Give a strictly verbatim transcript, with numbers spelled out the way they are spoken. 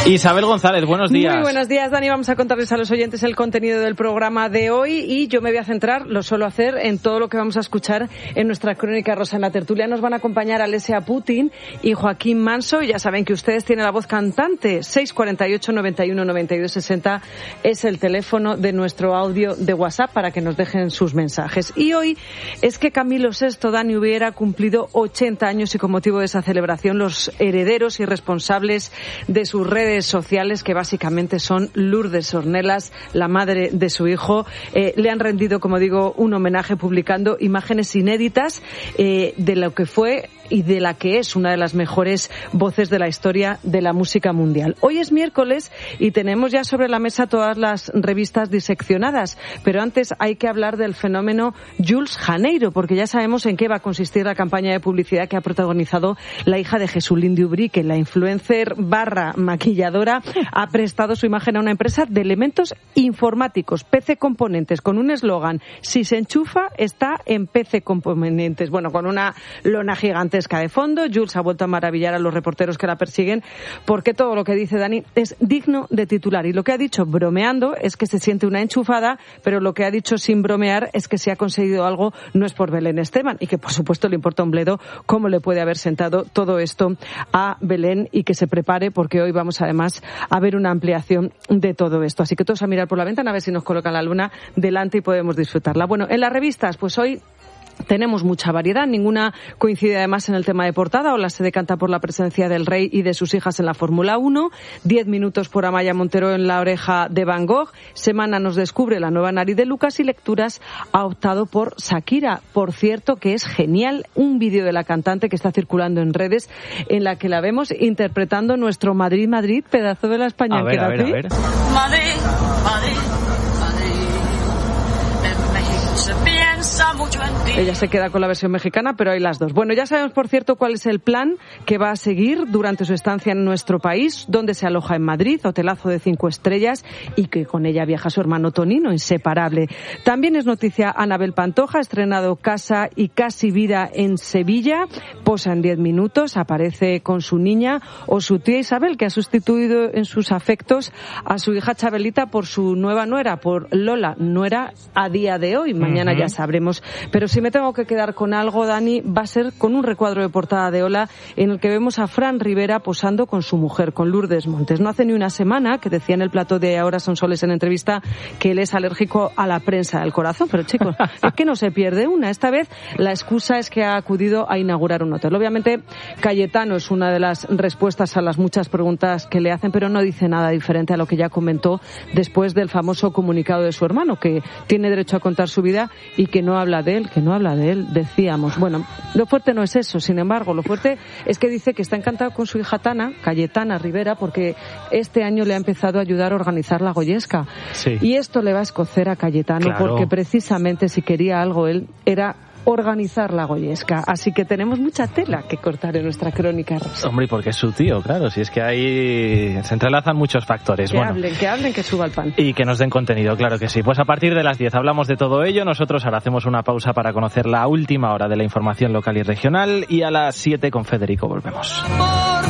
Isabel González, buenos días. Muy buenos días, Dani. Vamos a contarles a los oyentes el contenido del programa de hoy y yo me voy a centrar, lo suelo hacer, en todo lo que vamos a escuchar en nuestra crónica rosa. En la tertulia nos van a acompañar Alesia Putin y Joaquín Manso. Y ya saben que ustedes tienen la voz cantante. seis cuatro ocho, noventa y uno, noventa y dos, sesenta es el teléfono de nuestro audio de WhatsApp para que nos dejen sus mensajes. Y hoy es que Camilo sexto, Dani, hubiera cumplido ochenta años y con motivo de esa celebración los herederos y responsables de sus redes sociales, que básicamente son Lourdes Ornelas, la madre de su hijo, eh, le han rendido, como digo, un homenaje publicando imágenes inéditas eh, de lo que fue y de la que es una de las mejores voces de la historia de la música mundial. Hoy es miércoles y tenemos ya sobre la mesa todas las revistas diseccionadas, pero antes hay que hablar del fenómeno Jules Janeiro, porque ya sabemos en qué va a consistir la campaña de publicidad que ha protagonizado la hija de Jesulín de Ubrique. La influencer barra maquilladora ha prestado su imagen a una empresa de elementos informáticos, P C Componentes, con un eslogan: si se enchufa, está en P C Componentes. Bueno, con una lona gigante de fondo. Jules ha vuelto a maravillar a los reporteros que la persiguen porque todo lo que dice Dani es digno de titular. Y lo que ha dicho bromeando es que se siente una enchufada, pero lo que ha dicho sin bromear es que si ha conseguido algo no es por Belén Esteban y que por supuesto le importa un bledo cómo le puede haber sentado todo esto a Belén y que se prepare porque hoy vamos además a ver una ampliación de todo esto. Así que todos a mirar por la ventana a ver si nos colocan la luna delante y podemos disfrutarla. Bueno, en las revistas, pues hoy tenemos mucha variedad, ninguna coincide además en el tema de portada. Hola se decanta por la presencia del rey y de sus hijas en la Fórmula uno, diez minutos por Amaya Montero en la oreja de Van Gogh, Semana nos descubre la nueva nariz de Lucas y Lecturas ha optado por Shakira. Por cierto que es genial un vídeo de la cantante que está circulando en redes en la que la vemos interpretando nuestro Madrid, Madrid, pedazo de la España. A ver, a ver, a ver. Madrid, Madrid, Madrid, en México se piensa mucho en ti. Ella se queda con la versión mexicana, pero hay las dos. Bueno, ya sabemos, por cierto, cuál es el plan que va a seguir durante su estancia en nuestro país, donde se aloja en Madrid, hotelazo de cinco estrellas, y que con ella viaja su hermano Tonino, inseparable. También es noticia Anabel Pantoja, ha estrenado Casa y Casi Vida en Sevilla, posa en diez minutos, aparece con su niña, o su tía Isabel, que ha sustituido en sus afectos a su hija Chabelita por su nueva nuera, por Lola, nuera a día de hoy. Mañana uh-huh. ya sabremos. Pero si me tengo que quedar con algo, Dani, va a ser con un recuadro de portada de Hola en el que vemos a Fran Rivera posando con su mujer, con Lourdes Montes. No hace ni una semana que decía en el plató de Ahora son soles en entrevista que él es alérgico a la prensa del corazón, pero chicos, es que no se pierde una. Esta vez la excusa es que ha acudido a inaugurar un hotel. Obviamente Cayetano es una de las respuestas a las muchas preguntas que le hacen, pero no dice nada diferente a lo que ya comentó después del famoso comunicado de su hermano, que tiene derecho a contar su vida y que no habla de él, que no habla de él, decíamos. Bueno, lo fuerte no es eso, sin embargo, lo fuerte es que dice que está encantado con su hija Tana, Cayetana Rivera, porque este año le ha empezado a ayudar a organizar la Goyesca. Sí. Y esto le va a escocer a Cayetano, claro, porque precisamente si quería algo él era organizar la Goyesca. Así que tenemos mucha tela que cortar en nuestra crónica rosa. Hombre, porque es su tío, claro, si es que ahí se entrelazan muchos factores. Que bueno, hablen, que hablen, que suba el pan. Y que nos den contenido, claro que sí. Pues a partir de las diez hablamos de todo ello. Nosotros ahora hacemos una pausa para conocer la última hora de la información local y regional y a las siete con Federico volvemos.